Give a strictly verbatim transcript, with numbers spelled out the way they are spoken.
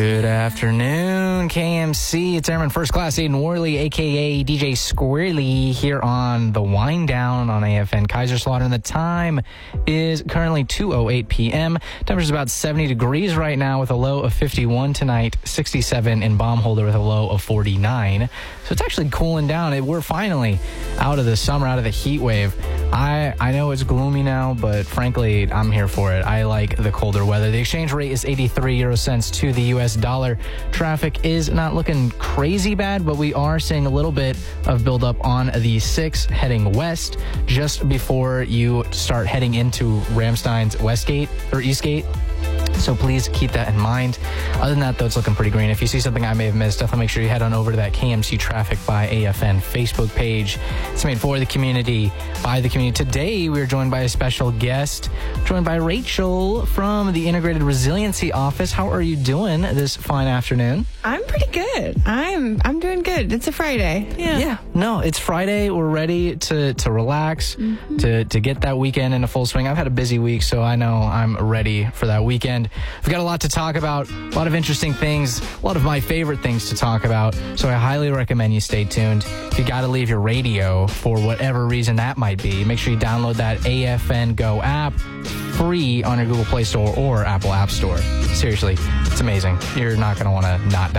Good afternoon, K M C. It's Airman First Class Aiden Worley, a k a. D J Squirrely, here on The Wind Down on A F N Kaiserslautern. The time is currently two oh eight p.m. Temperature's about seventy degrees right now with a low of fifty-one tonight, sixty-seven in Baumholder with a low of forty-nine. So it's actually cooling down. It, we're finally out of the summer, out of the heat wave. I, I know it's gloomy now, but frankly, I'm here for it. I like the colder weather. The exchange rate is eighty-three euro cents to the U S dollar. Traffic is not looking crazy bad, but we are seeing a little bit of buildup on the six heading west just before you start heading into Ramstein's Westgate or Eastgate. So please keep that in mind. Other than that, though, it's looking pretty green. If you see something I may have missed, definitely make sure you head on over to that K M C Traffic by A F N Facebook page. It's made for the community, by the community. Today, we are joined by a special guest, joined by Rachel from the Integrated Resiliency Office. How are you doing this fine afternoon? I'm pretty good. I'm I'm doing good. It's a Friday. Yeah. Yeah. No, it's Friday. We're ready to, to relax, mm-hmm. to, to get that weekend in a full swing. I've had a busy week, so I know I'm ready for that weekend. We've got a lot to talk about, a lot of interesting things, a lot of my favorite things to talk about, so I highly recommend you stay tuned. If you got to leave your radio for whatever reason that might be, make sure you download that A F N Go app free on your Google Play Store or Apple App Store. Seriously, it's amazing. You're not going to want to not download